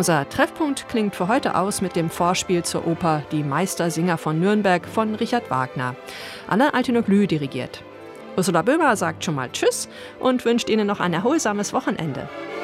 Unser Treffpunkt klingt für heute aus mit dem Vorspiel zur Oper Die Meistersinger von Nürnberg von Richard Wagner. Anne Altinoglu dirigiert. Ursula Böhmer sagt schon mal Tschüss und wünscht Ihnen noch ein erholsames Wochenende.